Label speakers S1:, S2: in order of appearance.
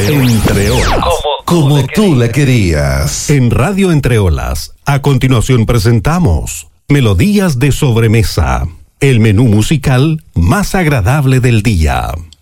S1: Entre Olas. Como tú la querías. En Radio Entre Olas, a continuación presentamos Melodías de Sobremesa, el menú musical más agradable del día.